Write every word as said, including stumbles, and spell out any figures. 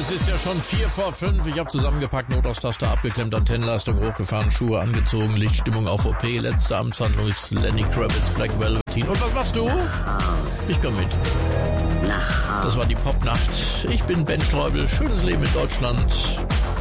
es ist ja schon vier vor fünf. Ich habe zusammengepackt, Notaustasche abgeklemmt, Antennenleistung hochgefahren, Schuhe angezogen, Lichtstimmung auf O P. Letzte Amtshandlung ist Lenny Kravitz, Black Velveteen. Und was machst du? Ich komm mit. Das war die Popnacht. Ich bin Ben Streubel. Schönes Leben in Deutschland.